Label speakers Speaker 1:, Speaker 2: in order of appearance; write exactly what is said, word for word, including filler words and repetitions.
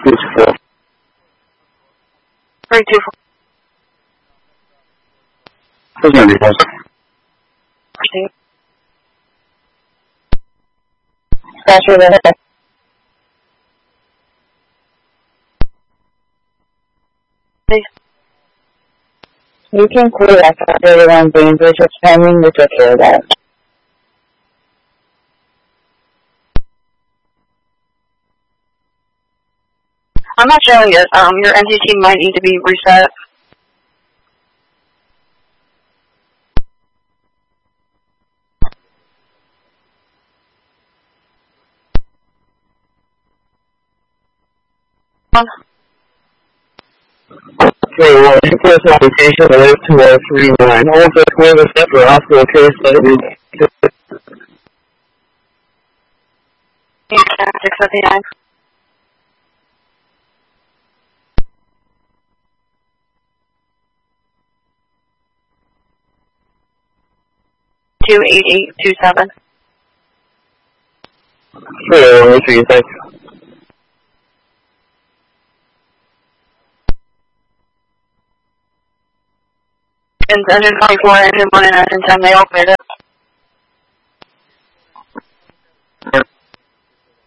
Speaker 1: four.
Speaker 2: three two four.
Speaker 1: Who's going to be close?
Speaker 2: Proceed.
Speaker 3: Roger that.
Speaker 2: Please.
Speaker 3: You can clear after around Bainbridge, it's pending the take care of that.
Speaker 2: I'm not showing it. Um, your N T T might need to be reset.
Speaker 1: Okay, well, request application at eight two zero three nine. Also, clear the step for hospital case that we
Speaker 2: six fifty-nine. two eight eight two seven.
Speaker 1: Sure, what do you think?
Speaker 2: And engine twenty-four, engine one, and engine ten, they all cleared it.